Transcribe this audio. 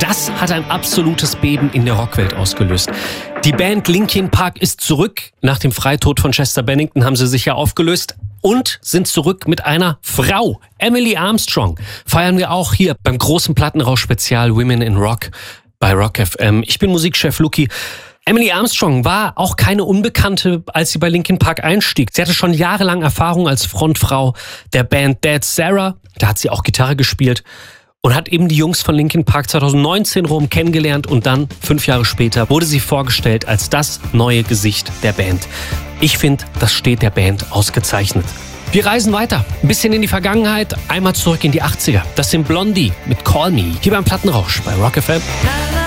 das hat ein absolutes Beben in der Rockwelt ausgelöst. Die Band Linkin Park ist zurück. Nach dem Freitod von Chester Bennington haben sie sich ja aufgelöst und sind zurück mit einer Frau. Emily Armstrong feiern wir auch hier beim großen Plattenrausch-Spezial Women in Rock bei Rock FM. Ich bin Musikchef Luki. Emily Armstrong war auch keine Unbekannte, als sie bei Linkin Park einstieg. Sie hatte schon jahrelang Erfahrung als Frontfrau der Band Dead Sarah. Da hat sie auch Gitarre gespielt und hat eben die Jungs von Linkin Park 2019 rum kennengelernt und dann 5 Jahre später wurde sie vorgestellt als das neue Gesicht der Band. Ich finde, das steht der Band ausgezeichnet. Wir reisen weiter, ein bisschen in die Vergangenheit, einmal zurück in die 80er. Das sind Blondie mit Call Me, hier beim Plattenrausch bei Rock FM.